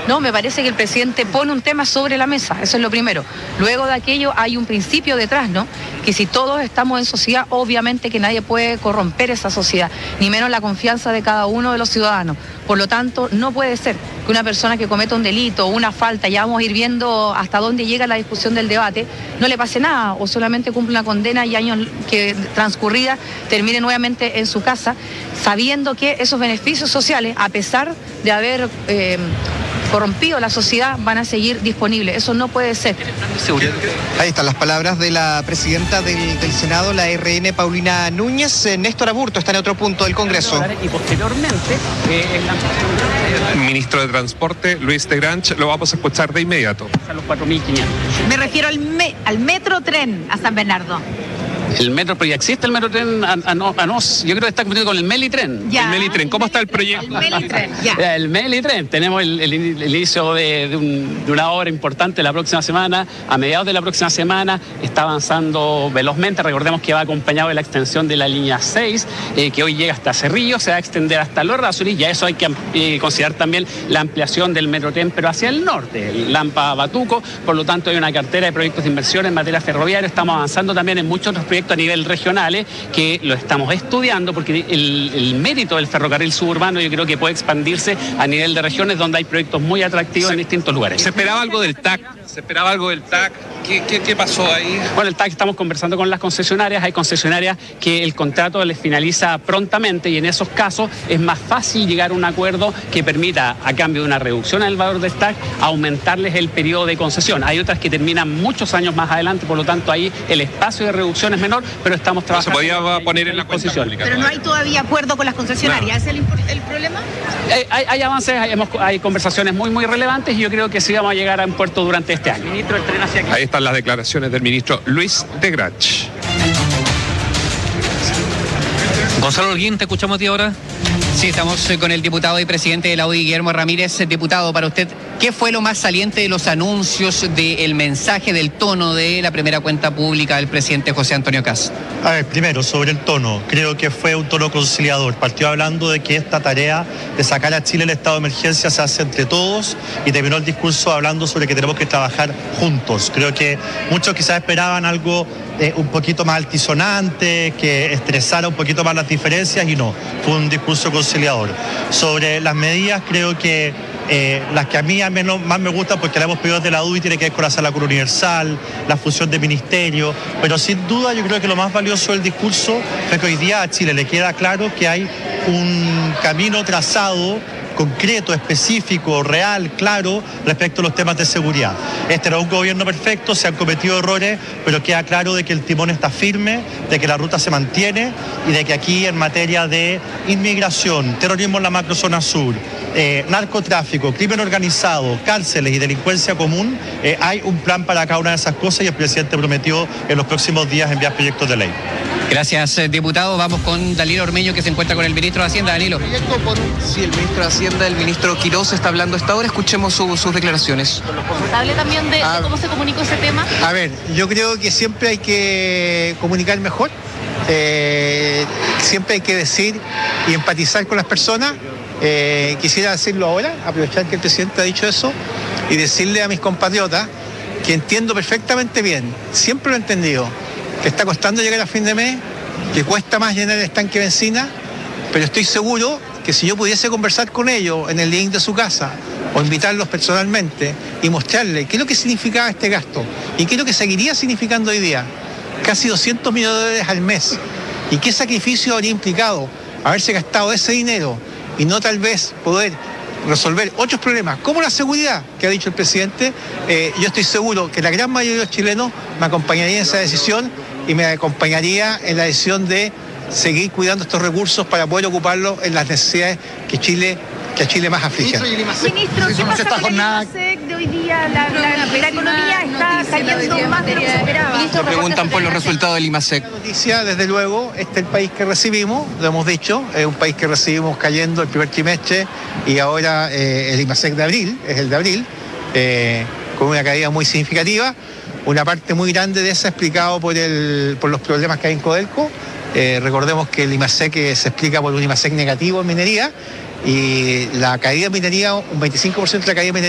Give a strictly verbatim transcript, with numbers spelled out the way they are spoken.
No, me parece que el presidente pone un tema sobre la mesa, eso es lo primero. Luego de aquello hay un principio detrás, ¿no? Que si todos estamos en sociedad, obviamente que nadie puede corromper esa sociedad, ni menos la confianza de cada uno de los ciudadanos. Por lo tanto, no puede ser que una persona que cometa un delito o una falta, ya vamos a ir viendo hasta dónde llega la discusión del debate, no le pase nada o solamente cumple una condena y años que transcurrida termine nuevamente en su casa, sabiendo que esos beneficios sociales, a pesar de haber eh, corrompido la sociedad, van a seguir disponibles. Eso no puede ser. Ahí están las palabras de la presidenta del, del Senado, la R N, Paulina Núñez. Néstor Aburto está en otro punto del Congreso. Y posteriormente, eh, en la... Ministro de Transporte, Luis de Granch, lo vamos a escuchar de inmediato. A los cuatro mil quinientos. Me refiero al, me, al metro tren a San Bernardo. El metro, pero ya existe el metro tren a, a, a nos. Yo creo que está compitiendo con el Melitren. Ya. El Melitren, ¿cómo está el proyecto? El Melitren, ya. El Melitren. Tenemos el, el, el inicio de, de, un, de una obra importante la próxima semana. A mediados de la próxima semana está avanzando velozmente. Recordemos que va acompañado de la extensión de la línea seis, eh, que hoy llega hasta Cerrillo, se va a extender hasta Los Errázuriz. Y a eso hay que eh, considerar también la ampliación del metro tren, pero hacia el norte, el Lampa-Batuco. Por lo tanto, hay una cartera de proyectos de inversión en materia ferroviaria. Estamos avanzando también en muchos otros proyectos a nivel regional, eh, que lo estamos estudiando, porque el, el mérito del ferrocarril suburbano yo creo que puede expandirse a nivel de regiones donde hay proyectos muy atractivos se, en distintos lugares. ¿Se esperaba algo del T A C? ¿Se esperaba algo del T A C? ¿Qué, qué, qué pasó ahí? Bueno, el T A C estamos conversando con las concesionarias. Hay concesionarias que el contrato les finaliza prontamente y en esos casos es más fácil llegar a un acuerdo que permita, a cambio de una reducción en el valor del T A C, aumentarles el periodo de concesión. Hay otras que terminan muchos años más adelante, por lo tanto ahí el espacio de reducción es menor, pero estamos trabajando. No se podía poner en la posición. Pero no hay todavía acuerdo con las concesionarias. No. ¿Es el, el problema? Hay, hay, hay avances, hay, hemos, hay conversaciones muy, muy relevantes y yo creo que sí vamos a llegar a un puerto durante este año. Ministro, el tren hacia aquí. Ahí están las declaraciones del ministro Luis de Granch. Gonzalo Holguín, te escuchamos a ti ahora. Sí, estamos con el diputado y presidente de la U D I, Guillermo Ramírez. Diputado, para usted, ¿qué fue lo más saliente de los anuncios, del mensaje, del tono de la primera cuenta pública del presidente José Antonio Kast? A ver, primero, sobre el tono, creo que fue un tono conciliador. Partió hablando de que esta tarea de sacar a Chile del estado de emergencia se hace entre todos y terminó el discurso hablando sobre que tenemos que trabajar juntos. Creo que muchos quizás esperaban algo eh, un poquito más altisonante, que estresara un poquito más las diferencias y no, fue un discurso conciliador. Sobre las medidas, creo que Eh, las que a mí al menos más me gustan porque la hemos pedido de la U D I tiene que ver con la sala universal, la fusión de ministerio, pero sin duda yo creo que lo más valioso del discurso es que hoy día a Chile le queda claro que hay un camino trazado concreto, específico, real, claro, respecto a los temas de seguridad. Este no es un gobierno perfecto, se han cometido errores, pero queda claro de que el timón está firme, de que la ruta se mantiene y de que aquí en materia de inmigración, terrorismo en la macrozona sur, eh, narcotráfico, crimen organizado, cárceles y delincuencia común, eh, hay un plan para cada una de esas cosas y el presidente prometió en los próximos días enviar proyectos de ley. Gracias, diputado. Vamos con Danilo Ormeño, que se encuentra con el ministro de Hacienda. Danilo. Sí, el ministro de Hacienda, el ministro Quirós, está hablando a esta hora. Escuchemos su, sus declaraciones. ¿Hable también de, Ah, de cómo se comunicó ese tema? A ver, yo creo que siempre hay que comunicar mejor, eh, siempre hay que decir y empatizar con las personas. Eh, quisiera decirlo ahora, aprovechar que el presidente ha dicho eso y decirle a mis compatriotas que entiendo perfectamente bien, siempre lo he entendido, que está costando llegar a fin de mes, que cuesta más llenar el estanque de benzina, pero estoy seguro que si yo pudiese conversar con ellos en el living de su casa o invitarlos personalmente y mostrarles qué es lo que significaba este gasto y qué es lo que seguiría significando hoy día, casi doscientos millones de dólares al mes, y qué sacrificio habría implicado haberse gastado ese dinero y no tal vez poder resolver otros problemas, como la seguridad que ha dicho el presidente, eh, yo estoy seguro que la gran mayoría de los chilenos me acompañaría en esa decisión y me acompañaría en la decisión de seguir cuidando estos recursos para poder ocuparlos en las necesidades que Chile que a Chile más aflige. Ministro, ¿qué pasa con el IMASEC de hoy día? La, la, la, la economía está cayendo más de lo que se esperaba. Me preguntan por los resultados del IMASEC. La noticia, desde luego, este es el país que recibimos, lo hemos dicho, es un país que recibimos cayendo el primer trimestre y ahora eh, el IMASEC de abril, es el de abril, eh, con una caída muy significativa. Una parte muy grande de esa explicado por, el, por los problemas que hay en Codelco. Eh, recordemos que el IMASEC se explica por un IMASEC negativo en minería y la caída en minería, un veinticinco por ciento de la caída en minería